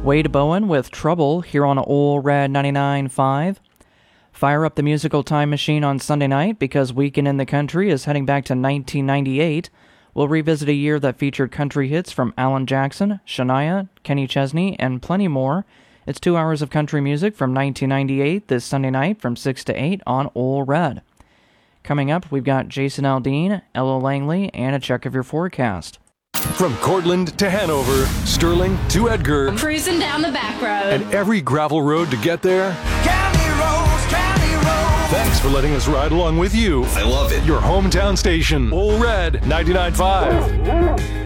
Wade Bowen with Trouble here on Ole Red 99.5. Fire up the musical time machine on Sunday night because Weekend in the Country is heading back to 1998. We'll revisit a year that featured country hits from Alan Jackson, Shania, Kenny Chesney, and plenty more. It's 2 hours of country music from 1998 this Sunday night from 6 to 8 on Ole Red. Coming up, we've got Jason Aldean, Ella Langley, and a check of your forecast. From Cortland to Hanover, Sterling to Edgar, I'm cruising down the back road. and every gravel road to get there. County roads, county roads. Thanks for letting us ride along with you. I love it. Your hometown station, Ole Red 99.5.